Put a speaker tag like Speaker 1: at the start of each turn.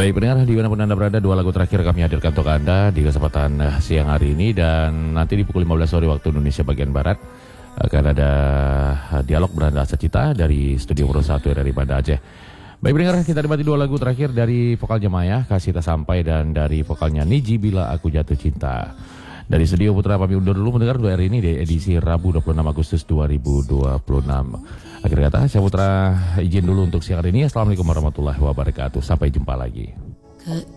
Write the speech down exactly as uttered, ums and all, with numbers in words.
Speaker 1: Baik pendengar, dimanapun Anda berada, dua lagu terakhir kami hadirkan untuk Anda di kesempatan uh, siang hari ini. Dan nanti di pukul lima belas sore waktu Indonesia bagian Barat akan ada uh, dialog beranda Cita dari Studio Pro satu dari Banda Aceh. Baik pendengar, kita nikmati dua lagu terakhir dari vokalnya Maya, Kasih Tak Sampai, dan dari vokalnya Niji, Bila Aku Jatuh Cinta. Dari Studio Putra kami undur dulu mendengar dua hari ini di edisi Rabu dua puluh enam Agustus dua ribu dua puluh enam. Akhir kata, saya Putra izin dulu untuk siang hari ini. Assalamualaikum warahmatullahi wabarakatuh. Sampai jumpa lagi.